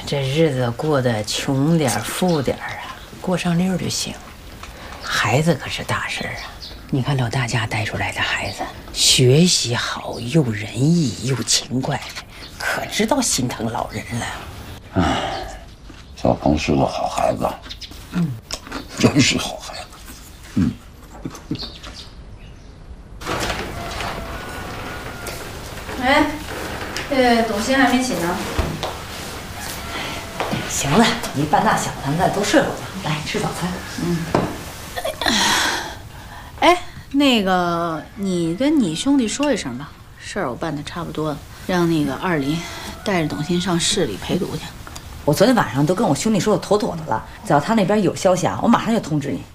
这日子过得穷点富点啊，过上溜就行。孩子可是大事啊！你看老大家带出来的孩子，学习好，又仁义又勤快，可知道心疼老人了。 唉，小鹏是个好孩子，真是好孩子。 哎，董卿还没起呢。 行了，你半大小子的都睡会儿吧，来吃早餐。 哎，那个，你跟你兄弟说一声吧，事儿我办的差不多了，让那个二林带着董卿上市里陪读去。 我昨天晚上都跟我兄弟说的妥妥的了，只要他那边有消息啊，我马上就通知你。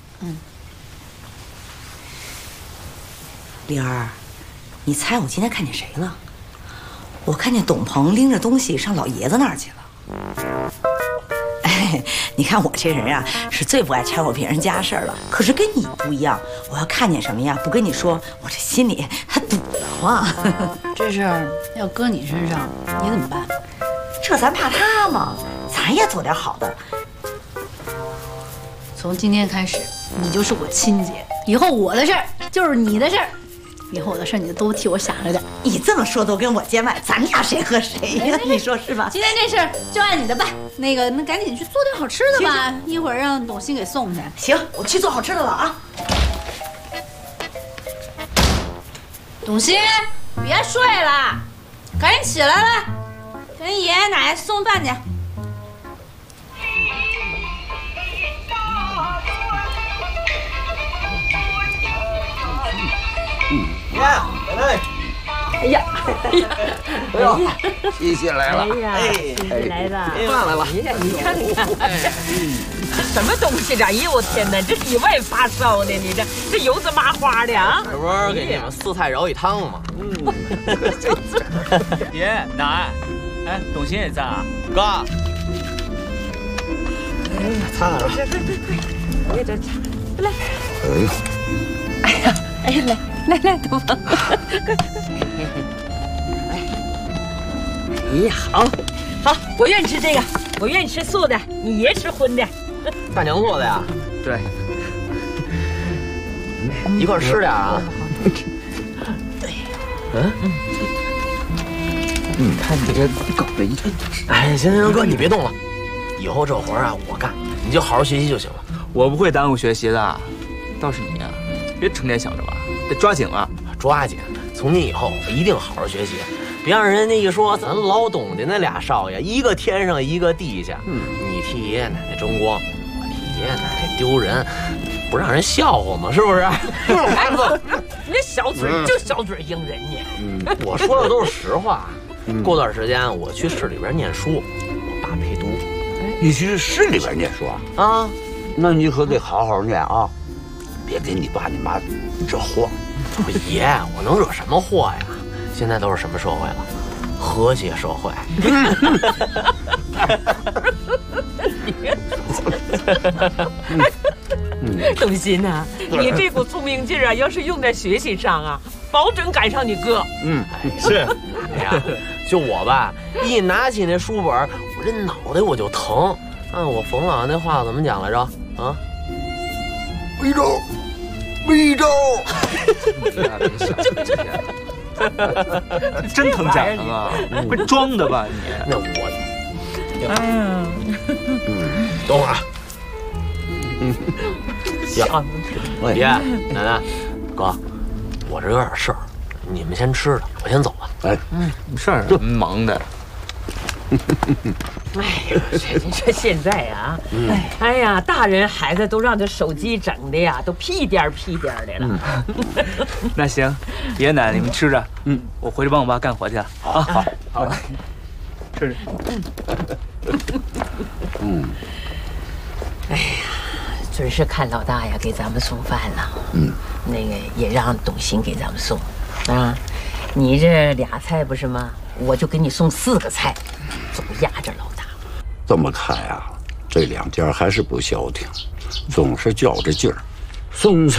玲儿，你猜我今天看见谁了？我看见董鹏拎着东西上老爷子那儿去了。哎，你看我这人啊，是最不爱掺和别人家事儿了。可是跟你不一样，我要看见什么呀，不跟你说，我这心里还堵得慌。 这事儿要搁你身上，你怎么办？ 这咱怕他吗？咱也做点好的。 从今天开始，你就是我亲姐，以后我的事儿就是你的事儿，以后我的事儿你就都替我想着点。 你这么说都跟我见外，咱俩谁和谁呀？你说是吧？ 今天这事儿就按你的办。那赶紧去做点好吃的吧，一会儿让董卿给送去。 行，我去做好吃的了啊。 董卿，别睡了，赶紧起来了，给爷爷奶奶送饭去。 哎呀， 哎呦，西西来了！ 哎呀，西西来了， 饭来了！ 你看看，什么东西这？哎呦我天哪，这意外发烧呢！你这油子麻花的啊！ 这不是给你们四菜舀一汤吗？ 爷奶，哎，董卿也在啊？ 哥， 哎呀， 擦擦吧。 别这擦，来， 哎呦， 哎呀，来，东方，哎呀，好，我愿意吃这个，我愿意吃素的，你爷吃荤的。 大娘做的呀？ 对， 一块吃点啊。 看你这搞的一， 哎，行，哥，你别动了，以后这活啊我干，你就好好学习就行了。 我不会耽误学习的，倒是你啊，别成天想着玩，得抓紧了。 抓紧，从今以后我一定好好学习，别让人家一说咱老董家那俩少爷，一个天上一个地下。你替爷爷奶奶争光，我替爷爷奶奶丢人，不让人笑话吗？是不是？ 哎不，你这小嘴就小嘴迎人呢。 我说的都是实话。过段时间我去市里边念书，我爸陪读。 你去市里边念书啊？ 啊， 那你可得好好念啊，别给你爸你妈惹祸。 爷，我能惹什么祸呀？现在都是什么社会了？和谐社会。 董卿呐，你这股聪明劲儿啊，要是用在学习上啊，保准赶上你哥。 是， 哎呀，就我吧，一拿起那书本，我这脑袋我就疼。按我冯老那话怎么讲来着？啊， 没招，没招。 真疼假疼啊？不是装的吧你？ 那我，等会儿啊。爷，奶奶，哥，我这有点事儿，你们先吃着，我先走了。 哎， 事儿忙的。 哎呀，这现在啊，哎呀，大人孩子都让这手机整的呀，都屁颠儿的了。 那行，爷爷奶奶你们吃着，我回去帮我爸干活去了啊。好，吃着。 哎呀，准是看老大呀给咱们送饭了。那个也让董卿给咱们送啊。你这俩菜不是吗？我就给你送4个菜，总压着老大。 这么看呀，这两家还是不消停，总是较着劲儿，送菜。